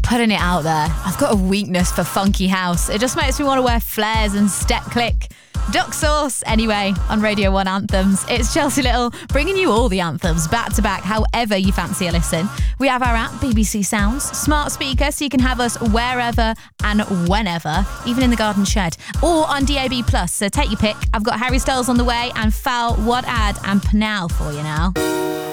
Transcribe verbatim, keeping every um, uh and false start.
putting it out there. I've got a weakness for funky house. It just makes me want to wear flares and step click. Duck Sauce, anyway, on Radio one Anthems. It's Chelsea Little, bringing you all the anthems back to back, however you fancy a listen. We have our app, B B C Sounds, smart speaker, so you can have us wherever and whenever, even in the garden shed, or on D A B plus, so take your pick. I've got Harry Styles on the way, and Foul, What Ad, and Pnau for you now.